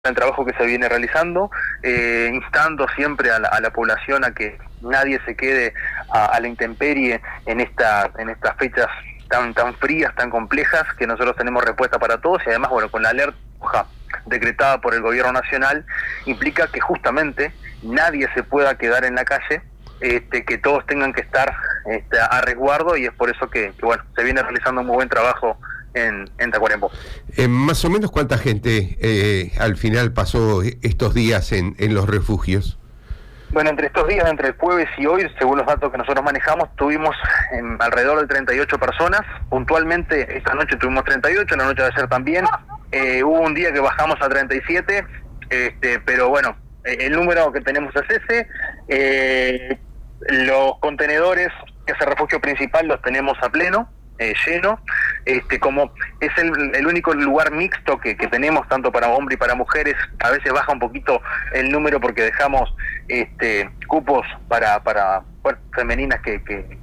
el trabajo que se viene realizando, instando siempre a la población a que nadie se quede a la intemperie en estas fechas tan frías, tan complejas, que nosotros tenemos respuesta para todos. Y además, bueno, con la alerta roja decretada por el gobierno nacional, implica que justamente nadie se pueda quedar en la calle, que todos tengan que estar a resguardo, y es por eso que bueno, se viene realizando un muy buen trabajo en Tacuarembó. Más o menos, ¿cuánta gente al final pasó estos días en los refugios? Bueno, entre estos días, entre el jueves y hoy, según los datos que nosotros manejamos, tuvimos alrededor de 38 personas. Puntualmente, esta noche tuvimos 38, la noche de ayer también. Hubo un día que bajamos a 37, pero bueno, el número que tenemos es ese. Los contenedores, que es el refugio principal, los tenemos a pleno, lleno. Como es el único lugar mixto que tenemos, tanto para hombres y para mujeres, a veces baja un poquito el número porque dejamos cupos para bueno, femeninas que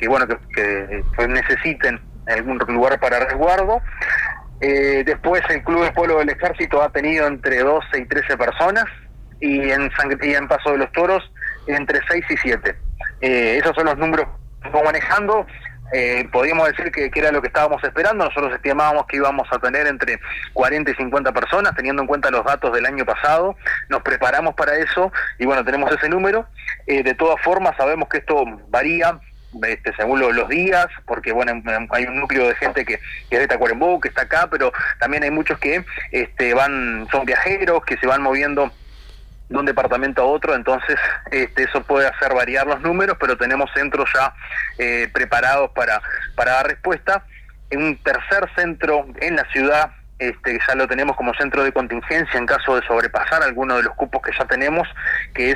necesiten algún lugar para resguardo. Después el Club de Pueblo del Ejército ha tenido entre 12 y 13 personas, y en Paso de los Toros entre 6 y 7. Esos son los números que estamos manejando. Podríamos decir que era lo que estábamos esperando. Nosotros estimábamos que íbamos a tener entre 40 y 50 personas, teniendo en cuenta los datos del año pasado. Nos preparamos para eso y bueno, tenemos ese número. De todas formas, sabemos que esto varía según los días, porque bueno, hay un núcleo de gente que es de Tacuarembó, que está acá, pero también hay muchos que son viajeros, que se van moviendo de un departamento a otro. Entonces eso puede hacer variar los números, pero tenemos centros ya preparados para dar respuesta. En un tercer centro en la ciudad, que ya lo tenemos como centro de contingencia en caso de sobrepasar alguno de los cupos que ya tenemos, que es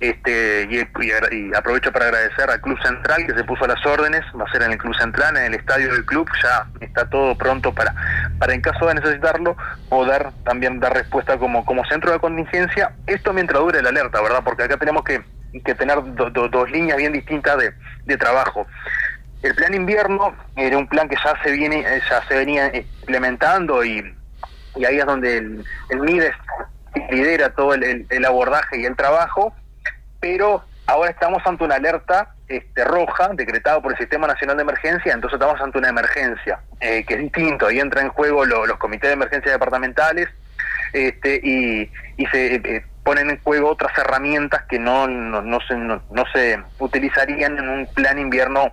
y aprovecho para agradecer al Club Central, que se puso a las órdenes. Va a ser en el Club Central, en el estadio del club. Ya está todo pronto para en caso de necesitarlo poder también dar respuesta como centro de contingencia. Esto mientras dure la alerta, ¿verdad? Porque acá tenemos que tener dos líneas bien distintas de trabajo. El plan invierno era un plan que ya se venía implementando, y ahí es donde el MIDES lidera todo el abordaje y el trabajo, pero ahora estamos ante una alerta roja decretada por el Sistema Nacional de Emergencia. Entonces estamos ante una emergencia que es distinto. Ahí entra en juego los comités de emergencia departamentales, y se ponen en juego otras herramientas que no se utilizarían en un plan invierno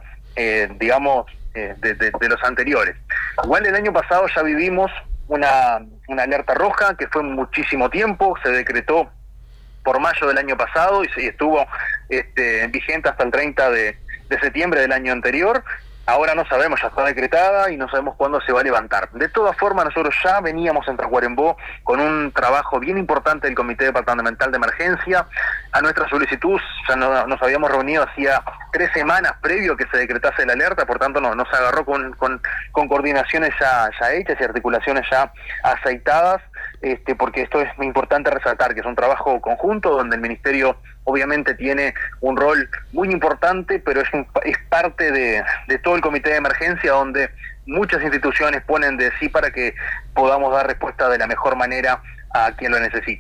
de los anteriores. Igual el año pasado ya vivimos una alerta roja que fue muchísimo tiempo. Se decretó por mayo del año pasado y estuvo vigente hasta el 30 de septiembre del año anterior. Ahora no sabemos, ya está decretada y no sabemos cuándo se va a levantar. De todas formas, nosotros ya veníamos en Tacuarembó con un trabajo bien importante del Comité Departamental de Emergencia. A nuestra solicitud ya nos habíamos reunido hacía 3 semanas previo que se decretase la alerta, por tanto nos agarró con coordinaciones ya hechas y articulaciones ya aceitadas, porque esto es muy importante resaltar, que es un trabajo conjunto donde el Ministerio obviamente tiene un rol muy importante, pero es parte de todo el comité de emergencia, donde muchas instituciones ponen de sí para que podamos dar respuesta de la mejor manera a quien lo necesite.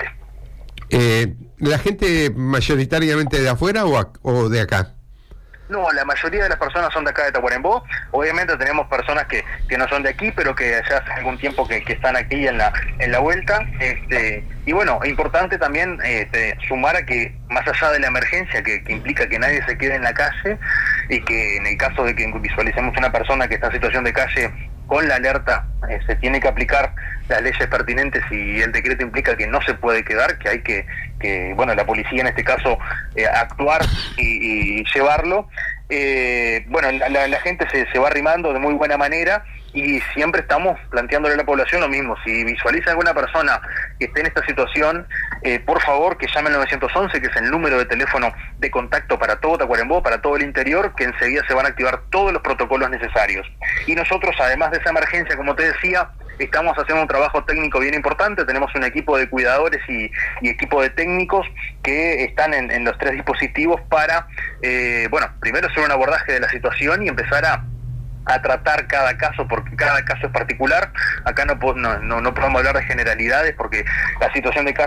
¿La gente mayoritariamente de afuera o de acá? No, la mayoría de las personas son de acá de Tacuarembó. Obviamente tenemos personas que no son de aquí, pero que ya hace algún tiempo que están aquí en la vuelta. Y bueno, es importante también sumar a que, más allá de la emergencia que implica que nadie se quede en la calle, y que en el caso de que visualicemos una persona que está en situación de calle con la alerta, se tiene que aplicar las leyes pertinentes, y el decreto implica que no se puede quedar, que hay que la policía en este caso actuar y llevarlo. Bueno, la gente se va arrimando de muy buena manera, y siempre estamos planteándole a la población lo mismo. Si visualiza alguna persona que esté en esta situación, por favor que llame al 911, que es el número de teléfono de contacto para todo Tacuarembó, para todo el interior, que enseguida se van a activar todos los protocolos necesarios. Y nosotros, además de esa emergencia, como te decía, estamos haciendo un trabajo técnico bien importante. Tenemos un equipo de cuidadores y equipo de técnicos que están en los 3 dispositivos para, primero hacer un abordaje de la situación y empezar a a tratar cada caso, porque cada caso es particular. Acá no podemos hablar de generalidades, porque la situación de cada